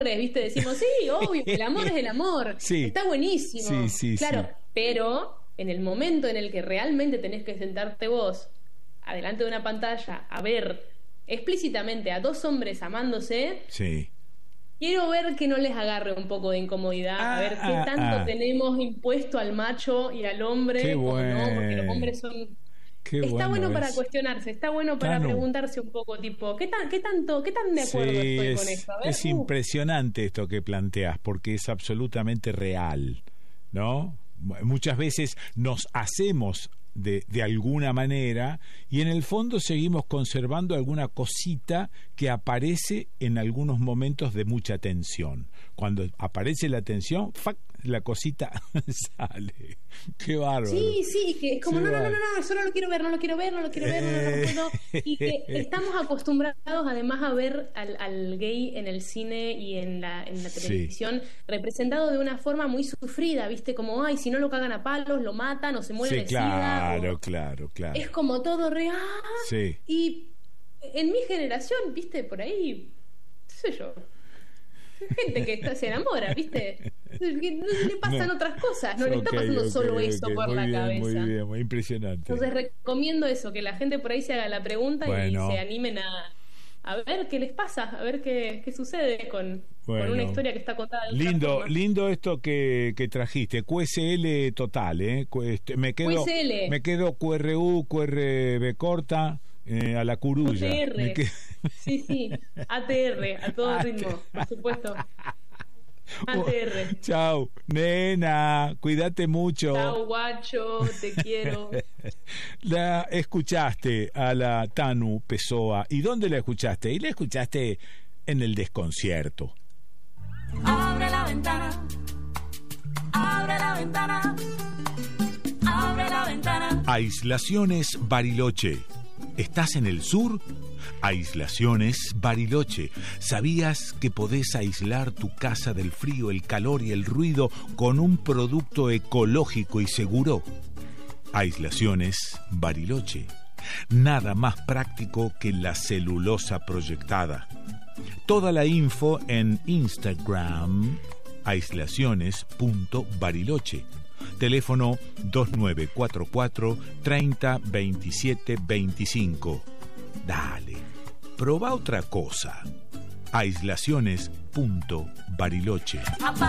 ¿viste? Decimos, sí, obvio, el amor es el amor. Sí. Está buenísimo. Sí, claro, sí. pero en el momento en el que realmente tenés que sentarte vos adelante de una pantalla a ver explícitamente a dos hombres amándose, Sí. quiero ver que no les agarre un poco de incomodidad, a ver qué tanto tenemos impuesto al macho y al hombre, Qué o no, porque los bueno. hombres son... Qué Está bueno para es. cuestionarse, está bueno para Tanu. preguntarse un poco, tipo, ¿qué tan de acuerdo Sí, estoy con esto? A ver, es impresionante esto que planteas, porque es absolutamente real, ¿no? Muchas veces nos hacemos de alguna manera y en el fondo seguimos conservando alguna cosita que aparece en algunos momentos de mucha tensión. Cuando aparece la tensión, ¡fac!, la cosita sale. Qué bárbaro. Sí, que es como, Sí, no, eso no lo quiero ver, no lo puedo. Y que estamos acostumbrados además a ver al gay en el cine y en la televisión representado de una forma muy sufrida, ¿viste? Como, ay, si no lo cagan a palos, lo matan o se muere de sida. Claro. Es como todo real. Sí. Y en mi generación, ¿viste? Por ahí, qué sé yo, gente que se enamora, ¿viste? Le pasan otras cosas, no le está pasando solo eso por muy la bien, cabeza. Muy bien, muy impresionante. Entonces recomiendo eso, que la gente por ahí se haga la pregunta y se animen a ver qué les pasa, a ver qué sucede con una historia que está contada de otra forma. Lindo esto que trajiste, QSL total, me quedo QRU, QRB corta, a la curulla. ATR. Sí, ATR, a todo ritmo, por supuesto. ATR. Chau, nena, cuídate mucho. Chau, guacho, te quiero. La escuchaste a la Tanu Pessoa. ¿Y dónde la escuchaste? Y la escuchaste en el desconcierto. Abre la ventana, abre la ventana, abre la ventana. Aislaciones Bariloche. ¿Estás en el sur? Aislaciones Bariloche. ¿Sabías que podés aislar tu casa del frío, el calor y el ruido con un producto ecológico y seguro? Aislaciones Bariloche. Nada más práctico que la celulosa proyectada. Toda la info en Instagram, aislaciones.bariloche. Teléfono 2944 30 27 25. Dale, proba otra cosa. Aislaciones.bariloche.